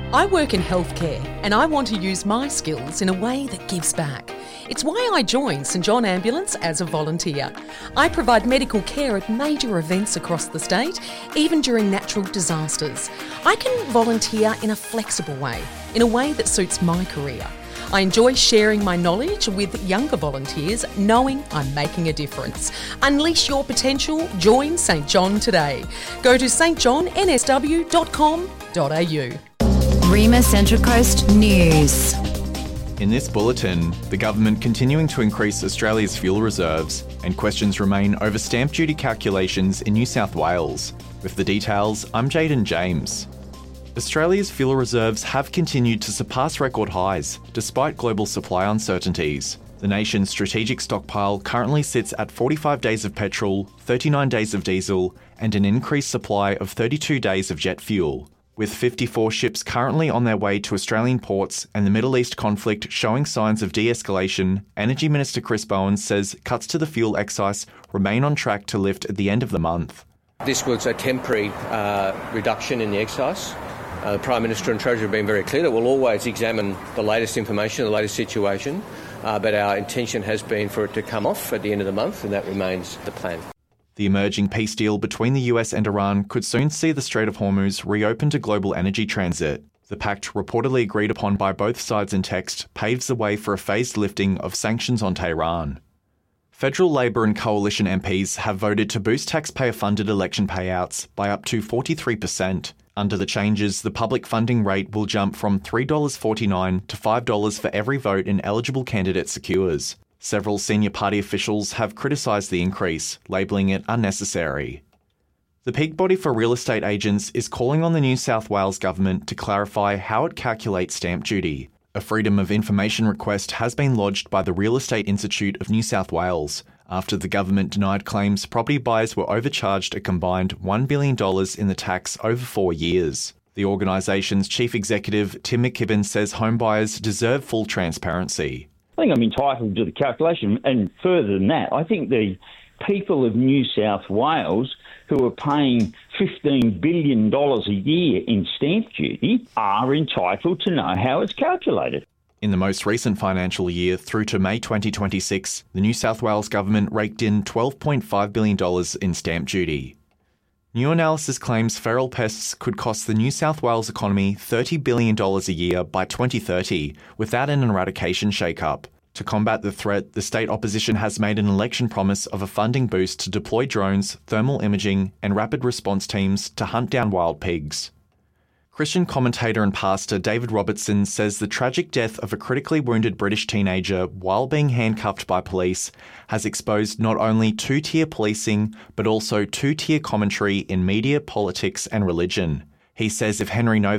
I work in healthcare and I want to use my skills in a way that gives back. It's why I joined St John Ambulance as a volunteer. I provide medical care at major events across the state, even during natural disasters. I can volunteer in a flexible way, in a way that suits my career. I enjoy sharing my knowledge with younger volunteers, knowing I'm making a difference. Unleash your potential. Join St John today. Go to stjohnsw.com.au. Rima Central Coast News. In this bulletin, the government continuing to increase Australia's fuel reserves, and questions remain over stamp duty calculations in New South Wales. With the details, I'm Jaden James. Australia's fuel reserves have continued to surpass record highs, despite global supply uncertainties. The nation's strategic stockpile currently sits at 45 days of petrol, 39 days of diesel, and an increased supply of 32 days of jet fuel. With 54 ships currently on their way to Australian ports and the Middle East conflict showing signs of de-escalation, Energy Minister Chris Bowen says cuts to the fuel excise remain on track to lift at the end of the month. This was a temporary reduction in the excise. The Prime Minister and Treasurer have been very clear that we'll always examine the latest information, the latest situation, but our intention has been for it to come off at the end of the month, and that remains the plan. The emerging peace deal between the US and Iran could soon see the Strait of Hormuz reopen to global energy transit. The pact, reportedly agreed upon by both sides in text, paves the way for a phased lifting of sanctions on Tehran. Federal Labor and Coalition MPs have voted to boost taxpayer-funded election payouts by up to 43%. Under the changes, the public funding rate will jump from $3.49 to $5 for every vote an eligible candidate secures. Several senior party officials have criticised the increase, labelling it unnecessary. The peak body for real estate agents is calling on the New South Wales government to clarify how it calculates stamp duty. A Freedom of Information request has been lodged by the Real Estate Institute of New South Wales after the government denied claims property buyers were overcharged a combined $1 billion in the tax over 4 years. The organisation's chief executive, Tim McKibben, says homebuyers deserve full transparency. I think I'm entitled to the calculation, and further than that, I think the people of New South Wales who are paying $15 billion a year in stamp duty are entitled to know how it's calculated. In the most recent financial year through to May 2026, the New South Wales government raked in $12.5 billion in stamp duty. New analysis claims feral pests could cost the New South Wales economy $30 billion a year by 2030 without an eradication shake-up. To combat the threat, the state opposition has made an election promise of a funding boost to deploy drones, thermal imaging and rapid response teams to hunt down wild pigs. Christian commentator and pastor David Robertson says the tragic death of a critically wounded British teenager while being handcuffed by police has exposed not only two-tier policing, but also two-tier commentary in media, politics and religion. He says if Henry Novak